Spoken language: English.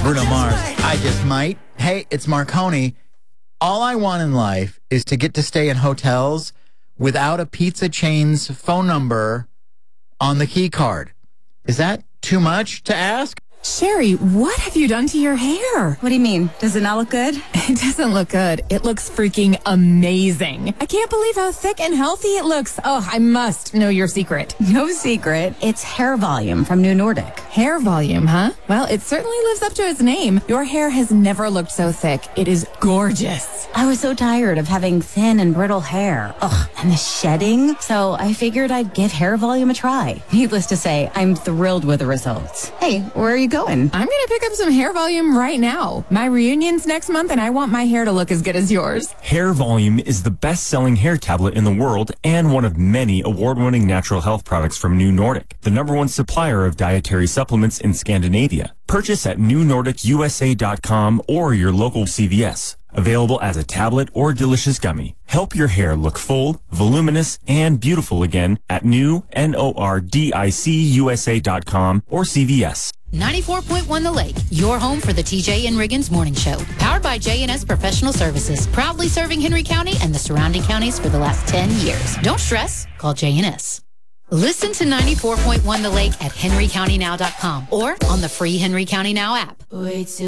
Bruno Mars, I Just Might. Hey, it's Marconi. All I want in life is to get to stay in hotels without a pizza chain's phone number on the key card. Is that too much to ask? Sherry, what have you done to your hair? What do you mean? Does it not look good? It doesn't look good. It looks freaking amazing. I can't believe how thick and healthy it looks. Oh, I must know your secret. No secret. It's hair volume from New Nordic. Hair volume, huh? Well, it certainly lives up to its name. Your hair has never looked so thick. It is gorgeous. I was so tired of having thin and brittle hair. Ugh, and the shedding. So I figured I'd give hair volume a try. Needless to say, I'm thrilled with the results. Hey, where are you going? I'm going to pick up some hair volume right now. My reunion's next month and I want my hair to look as good as yours. Hair Volume is the best-selling hair tablet in the world and one of many award-winning natural health products from New Nordic, the #1 supplier of dietary supplements in Scandinavia. Purchase at newnordicusa.com or your local CVS. Available as a tablet or delicious gummy. Help your hair look full, voluminous, and beautiful again at nordicUSA.com or CVS. 94.1 The Lake, your home for the TJ and Riggins Morning Show. Powered by J&S Professional Services, proudly serving Henry County and the surrounding counties for the last 10 years. Don't stress, call J&S. Listen to 94.1 The Lake at henrycountynow.com or on the free Henry County Now app.